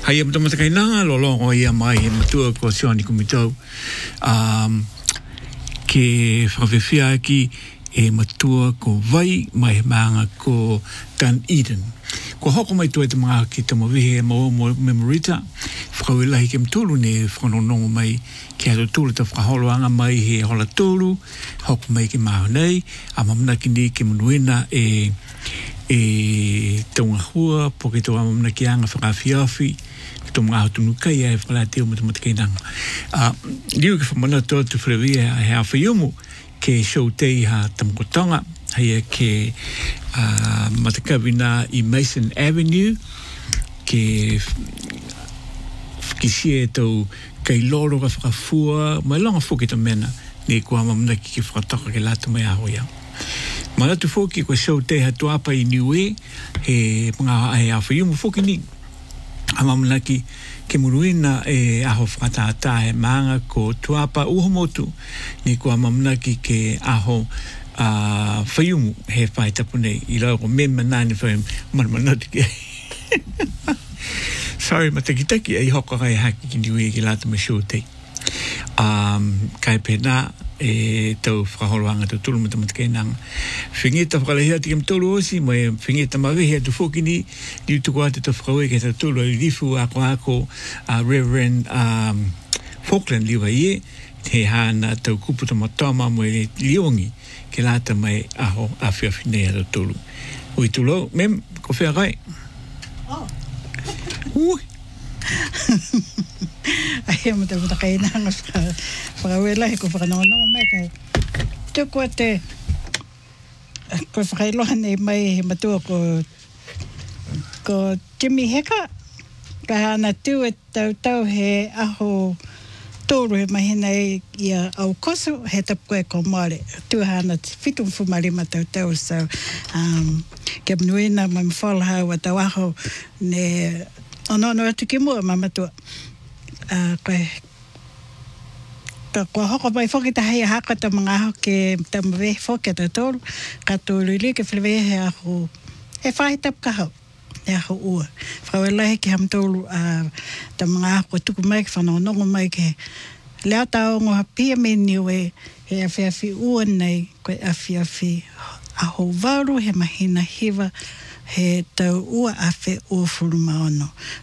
Hai am tamata kai nanga lo longo ia mai e matua ko sioni kumitau. Ke whakawhiwhia ki e matua ko vai mai maanga ko Dun Eden. Ko hoko mai tua te mga ki tamo vihe mo memorita. Whakawhilahi ke mtulu ne whanonongo mai ki ato tūlu ta whakaholoanga mai he hola tūlu. Hoko mai ki maho nei. A mamna ki ni ke munuina e taunga hua po ke tau amamna ki anga whakawhiawhi. Tō mga hau tunu kai e whakalāteo mo te matakeinanga. Liu ke whamana tō tu whirawia e hea whaiumu ke show tei ha Tamakotanga hei ke matakawina i Mason Avenue ke sie tau kei loro ka whakafua mai longa whuki ta mena ne kua mamuna ki whakatoka ke lata mai aho ia. Mana tu whuki kua show tei ha tuapa i Niue he mga hea whaiumu whuki ni amamuna ki ke muruina e aho whakatata he maanga ko tuapa uhomotu ni kua amamuna ki ke aho whaiumu he whai tapu nei i lau ko mema nani whai manamanati ki sorry matakitaki e hoko kai haki ki niwe ki lata ma show tei kai pena e tau whakaholoanga tau tulu mata matakeinanga whingita whakalahia ti kem tolu osi mai whingita mawehia tu whokini ni utuko ate tau whakawe ke tau tulu ali rifu ako Reverend Falkland liwa ie he hana tau kupu ta matama mo e liongi ke lata mai aho a whiawhinea tau tulu ui tulo mem ko whea kai Ai mo te matakeinanga whakawelahi ko whakanonongo mai kai tuku ate ko whakailoha nei mai he matua ko Jimmy Heka ka hana tu e tau he aho tōru he mahina ia au koso he tapu e ko maare tu hana whitu mfumarima tau so ke mnuina mai mwhalahau a tau aho ne ono atu ki mua mamatua kua hoko mai whoki ta hei haka ta mga aho ke tamawe whoki ta tōru ka tōru li ke whilewe he aho he whahi tapu ka hau e aho ua whawelahi ki ham tōru ta mga aho ko tuku mai ki whanonongo mai ke leo tau ngoha pia me niwe he awhiawhi ua nei koe awhiawhi aho waru he mahina hiwa he tau ua awhi o furu maono